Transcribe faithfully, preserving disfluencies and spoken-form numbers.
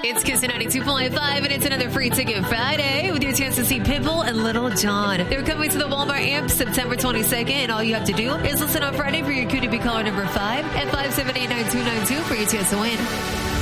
It's Kiss ninety-two point five, and it's another free ticket Friday with your chance to see Pitbull and Little John. They're coming to the Walmart Amp September twenty-second, and all you have to do is listen on Friday for your Q to be caller number five at five seven eight, nine two nine two for your chance to win.